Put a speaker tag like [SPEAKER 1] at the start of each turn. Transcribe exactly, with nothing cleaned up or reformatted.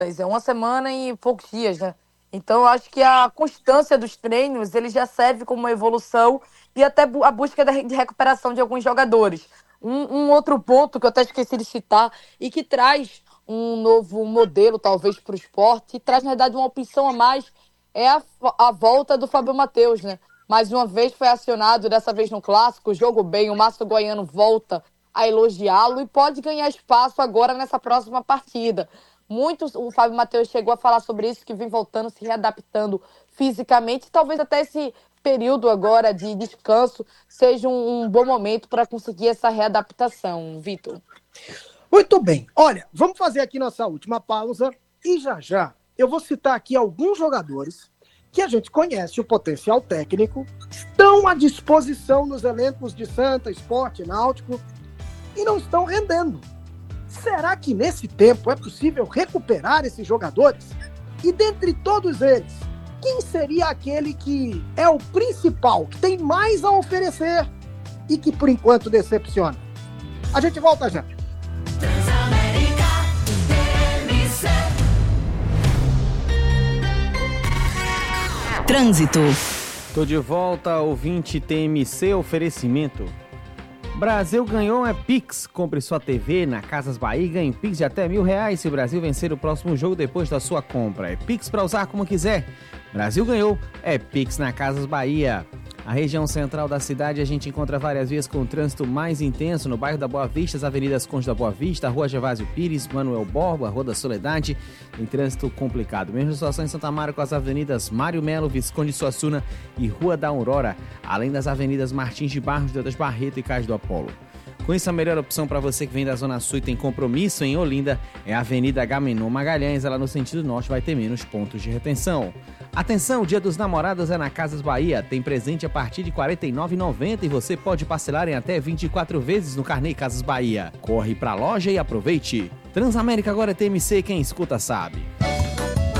[SPEAKER 1] É uma semana e poucos dias, né? Então, eu acho que a constância dos treinos, ele já serve como uma evolução e até bu- a busca da re- de recuperação de alguns jogadores. Um, um outro ponto que eu até esqueci de citar e que traz um novo modelo, talvez, para o esporte, e traz, na verdade, uma opção a mais, é a, fo- a volta do Fábio Matheus, né? Mais uma vez foi acionado, dessa vez no Clássico, jogo bem, o Márcio Goiano volta a elogiá-lo e pode ganhar espaço agora nessa próxima partida. Muitos, o Fábio Matheus chegou a falar sobre isso, que vem voltando, se readaptando fisicamente. Talvez até esse período agora de descanso seja um, um bom momento para conseguir essa readaptação, Vitor.
[SPEAKER 2] Muito bem. Olha, vamos fazer aqui nossa última pausa e já já eu vou citar aqui alguns jogadores que a gente conhece o potencial técnico, estão à disposição nos elencos de Santa, Sport, Náutico e não estão rendendo. Será que nesse tempo é possível recuperar esses jogadores? E dentre todos eles, quem seria aquele que é o principal, que tem mais a oferecer e que por enquanto decepciona? A gente volta já.
[SPEAKER 3] Transamérica T M C. Trânsito.
[SPEAKER 4] Tô de volta, ouvinte T M C, oferecimento. Brasil ganhou é Pix. Compre sua T V na Casas Bahia e ganhe Pix de até mil reais se o Brasil vencer o próximo jogo depois da sua compra. É Pix para usar como quiser. Brasil ganhou é Pix na Casas Bahia. A região central da cidade a gente encontra várias vias com trânsito mais intenso no bairro da Boa Vista, as avenidas Conde da Boa Vista, Rua Gervásio Pires, Manuel Borba, Rua da Soledade, em trânsito complicado. Mesma situação em Santa Amaro com as avenidas Mário Melo, Visconde Suassuna e Rua da Aurora, além das avenidas Martins de Barros, Deodas Barreto e Cais do Apolo. Com isso, a melhor opção para você que vem da Zona Sul e tem compromisso em Olinda é a Avenida Agamenon Magalhães. Ela no sentido norte vai ter menos pontos de retenção. Atenção, o Dia dos Namorados é na Casas Bahia. Tem presente a partir de quarenta e nove reais e noventa centavos e você pode parcelar em até vinte e quatro vezes no Carnê Casas Bahia. Corre pra loja e aproveite. Transamérica agora é T M C, quem escuta sabe.